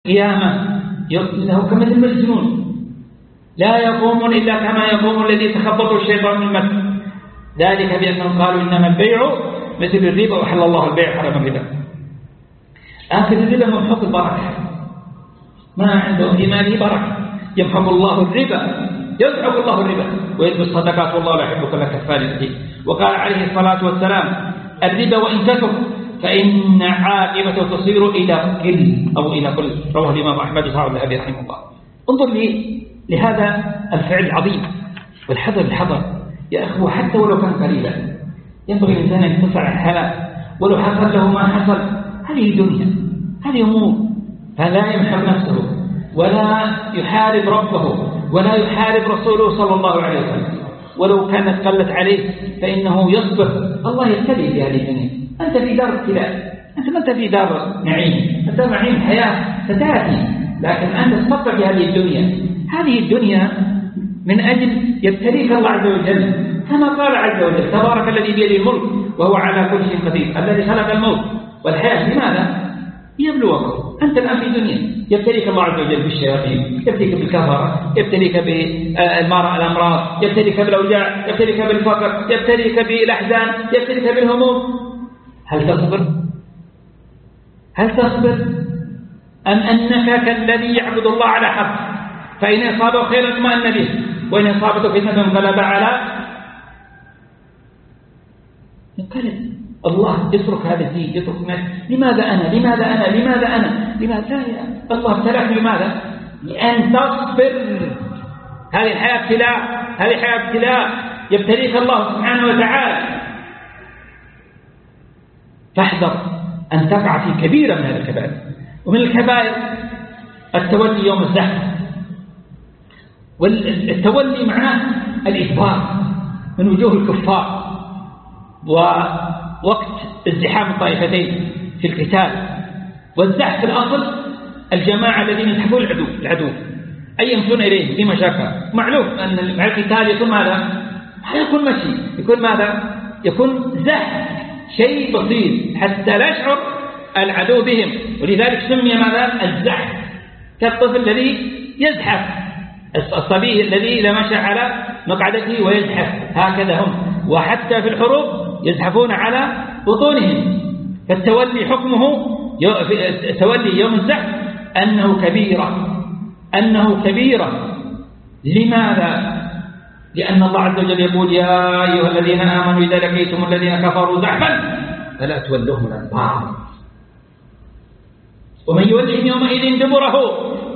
قيامة له كمثل المجنون، لا يقومون إلا كما يقوم الذي تخبطه الشيطان من المس، ذلك بأنهم قالوا إنما البيع مثل الربا وحل الله البيع حرم الربا. آخر الربا ممحوق البركة، ما عنده في ماله بركة، يمحق الله الربا، يمحق الله الربا ويلبي الصدقات والله لا يحب كل كفار أثيم. وقال عليه الصلاة والسلام الربا وإن كثر فإن عاقبته تصير إلى قل أو إلى قل، رواه الإمام أحمد وصححه الذهبي رحمه الله. انظر لهذا الفعل العظيم والحذر الحذر يا أخوة، حتى ولو كان قليلا ينبغي الإنسان أن يتصع الحلال ولو حصل له ما حصل. هذه الدنيا، هذه أمور، فلا يمحق نفسه ولا يحارب ربه ولا يحارب رسوله صلى الله عليه وسلم، ولو كانت قلت عليه فإنه يصبر. الله يبتلي في هذه الدنيا، أنت في دار ابتلاء، أنت ما أنت في دار نعيم، أنت نعيم حياة ستأتي، لكن أنت تصبر في هذه الدنيا. هذه الدنيا من أجل يبتليك الله عز وجل، كما قال عز وجل تبارك الذي بيده الملك وهو على كل شيء قدير الذي خلق الموت والحياة. لماذا؟ يبلوكم. أنت الآن في دنيا يبتليك الله عز وجل بالشياطين، يبتليك بالكفرة، يبتليك بالمرض الأمراض، يبتليك بالأوجاع، يبتليك بالفقر، يبتليك بالأحزان، يبتليك بالهموم. هل تصبر؟ هل تصبر؟ أم أنك كالذي يعبد الله على حق، فإن أصابه خير اطمأن به وإن أصابته فتنة انقلب على انقلب. الله يترك هذا الدين، يترك لماذا أنا لماذا أنا لماذا أنا لماذا؟ لا يا الله ابتلاك لماذا؟ لأن تصبر. هذه الحياة ابتلاء، هذه حياة ابتلاء يبتليك الله سبحانه وتعالى. فاحذر أن تقع في كبيرة من هذه الكبائر. ومن الكبائر التولي يوم الزحف، والتولي معناه الإدبار من وجوه الكفار ووقت ازدحام الطائفتين في القتال. والزحف في الأصل الجماعة الذين يزحفون العدو أي يمشون إليه بمشاكل. معلوم أن مع القتال يكون ماذا؟ ما يكون مشي، يكون ماذا؟ يكون زحف، شيء بسيط حتى لا يشعر العدو بهم، ولذلك سمي ماذا؟ الزحف. كالطفل الذي يزحف، الصبي الذي إذا مشى على مقعدته ويزحف، هكذا هم. وحتى في الحروب يزحفون على بطونهم. فالتولي حكمه تولي يوم الزحف أنه كبيرة. لماذا؟ لأن الله عز وجل يقول يا أيها الذين آمنوا إذا لقيتم الذين كفروا زحفا فلا تولوهم الأدبار ومن يولهم يومئذ دبره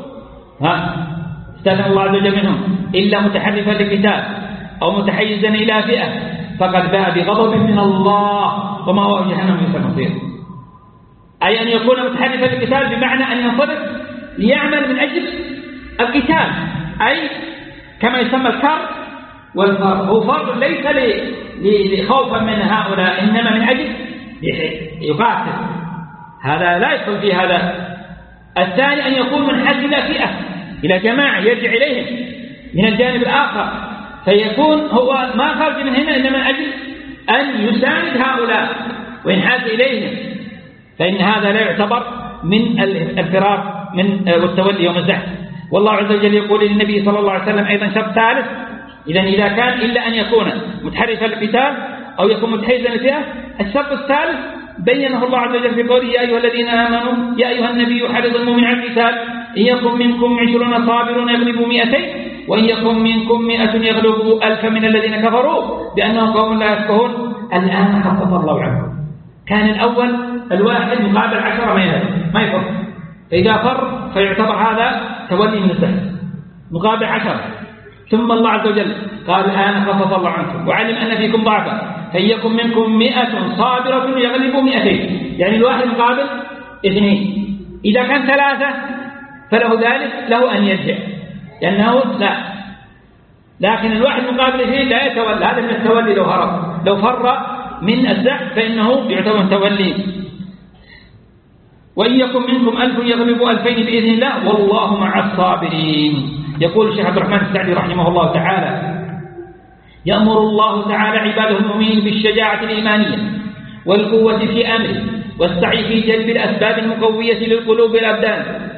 استثنى الله عز وجل منهم إلا متحرفا لقتال أو متحيزا إلى فئة فقد باء بغضب من الله وما هو جهنم بئس المصير. أي أن يكون متحرفا للقتال بمعنى أن ينصرف ليعمل من أجل القتال، أي كما يسمى الكر والفر. هو فر ليس لخوفا من هؤلاء، إنما من أجل يقاتل، هذا لا يدخل في هذا. الثاني أن يكون منحاز إلى فئة، إلى جماعة يرجع إليهم من الجانب الآخر، فيكون هو ما خرج من هنا إنما من أجل أن يساند هؤلاء وينحاز إليهم، فإن هذا لا يعتبر من الفرار من والتولي يوم الزحف. والله عز وجل يقول للنبي صلى الله عليه وسلم أيضا شرط ثالث، إذا كان إلا أن يكون متحرفا للقتال أو يكون متحيزا للفئة. الشرط الثالث بينه الله عز وجل في قوله يا أيها الذين آمنوا يا أيها النبي حرض المؤمنين على القتال إن يكن منكم 20 صابرون يغلبوا 200 وإن يكن منكم 100 يغلبوا 1000 من الذين كفروا بأنهم قوم لا يفقهون. الآن خفف الله عنكم. كان الأول الواحد مقابل 10 ما يفر، فإذا فر فيعتبر هذا تولي من الزحف مقابل 10. ثم الله عز وجل قال الآن خفف الله عنكم وعلم أن فيكم ضعفا فيكن منكم 100 صابرة يغلبوا 200، يعني الواحد مقابل 2. إذا كان 3 فله ذلك، له أن يرجع لأنه لا، لكن الواحد مقابل 2 لا يتولى. هذا من التولي لو هرب، لو فر من الزحف فإنه يعتبر تولي. وإن يكن منكم 1000 يغلبوا 2000 بإذن الله والله مع الصابرين. يقول الشيخ عبد الرحمن السعدي رحمه الله تعالى يأمر الله تعالى عباده المؤمنين بالشجاعة الإيمانية والقوة في أمره والسعي في جلب الأسباب المقوية للقلوب والأبدان